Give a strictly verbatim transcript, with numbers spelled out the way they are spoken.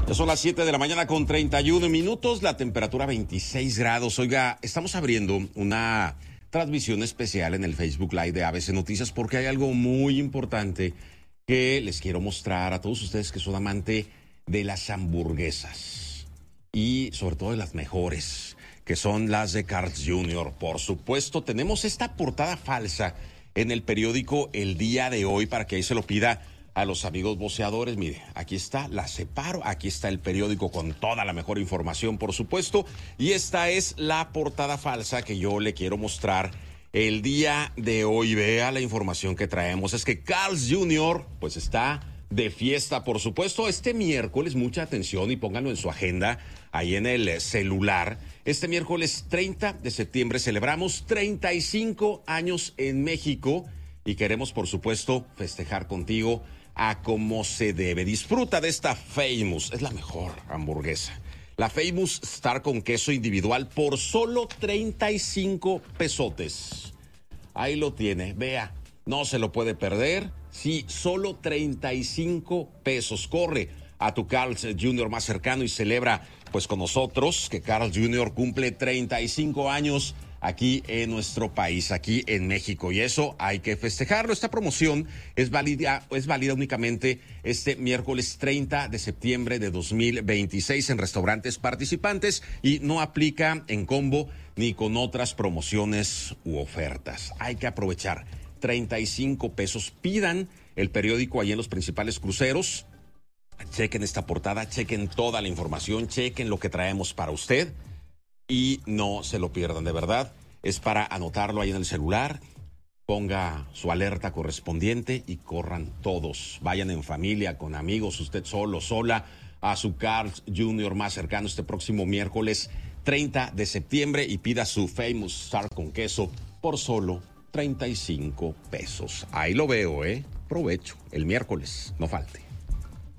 Ya son las siete de la mañana con treinta y uno minutos, la temperatura veintiséis grados. Oiga, estamos abriendo una transmisión especial en el Facebook Live de A B C Noticias porque hay algo muy importante que les quiero mostrar a todos ustedes que son amantes de las hamburguesas y sobre todo de las mejores, que son las de Carl's junior Por supuesto, tenemos esta portada falsa en el periódico El Día de Hoy para que ahí se lo pida a los amigos voceadores. Mire, aquí está, la separo, aquí está el periódico con toda la mejor información, por supuesto, y esta es la portada falsa que yo le quiero mostrar el día de hoy. Vea la información que traemos, es que Carl's junior pues está de fiesta, por supuesto, este miércoles, mucha atención y pónganlo en su agenda, ahí en el celular. Este miércoles treinta de septiembre celebramos treinta y cinco años en México y queremos, por supuesto, festejar contigo a como se debe. Disfruta de esta Famous, es la mejor hamburguesa. La Famous Star con queso individual por solo treinta y cinco pesotes. Ahí lo tiene, vea, no se lo puede perder. Sí, solo treinta y cinco pesos. Corre a tu Carl's junior más cercano y celebra pues con nosotros que Carl's junior cumple treinta y cinco años aquí en nuestro país, aquí en México, y eso hay que festejarlo. Esta promoción es válida, es válida únicamente este miércoles treinta de septiembre de dos mil veintiséis en restaurantes participantes y no aplica en combo ni con otras promociones u ofertas. Hay que aprovechar treinta y cinco pesos. Pidan el periódico ahí en los principales cruceros. Chequen esta portada, chequen toda la información, chequen lo que traemos para usted. Y no se lo pierdan, de verdad. Es para anotarlo ahí en el celular. Ponga su alerta correspondiente y corran todos. Vayan en familia, con amigos, usted solo, sola, a su Carl's junior más cercano este próximo miércoles treinta de septiembre y pida su Famous Star con queso por solo treinta y cinco pesos. Ahí lo veo, ¿eh? Provecho. El miércoles, no falte.